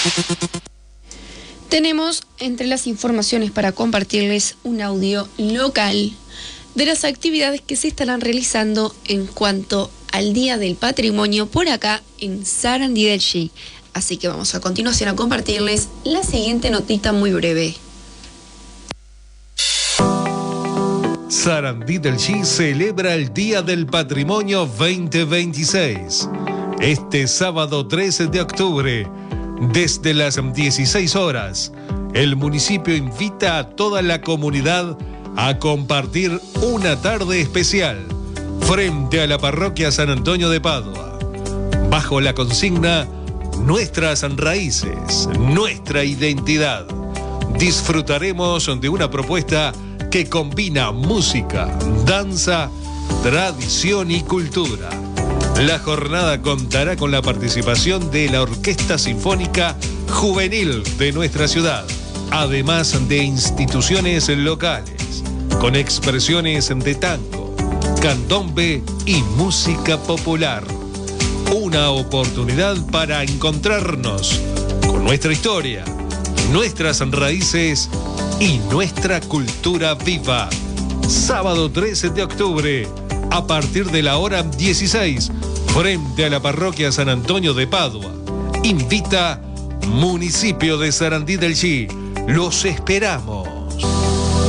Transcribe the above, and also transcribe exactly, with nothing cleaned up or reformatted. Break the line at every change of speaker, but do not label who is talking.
Tenemos entre las informaciones para compartirles un audio local de las actividades que se estarán realizando en cuanto al Día del Patrimonio por acá en Sarandí del Chi. Así que vamos a continuación a compartirles la siguiente notita muy breve.
Sarandí del Chi celebra el Día del Patrimonio veinte veintiséis. Este sábado trece de octubre, desde las dieciséis horas, el municipio invita a toda la comunidad a compartir una tarde especial frente a la parroquia San Antonio de Padua, bajo la consigna Nuestras raíces, nuestra identidad. Disfrutaremos de una propuesta que combina música, danza, tradición y cultura. La jornada contará con la participación de la Orquesta Sinfónica Juvenil de nuestra ciudad, además de instituciones locales, con expresiones de tango, candombe y música popular. Una oportunidad para encontrarnos con nuestra historia, nuestras raíces y nuestra cultura viva. Sábado trece de octubre, a partir de la hora dieciséis, frente a la parroquia San Antonio de Padua. Invita Municipio de Sarandí del Chi. Los esperamos.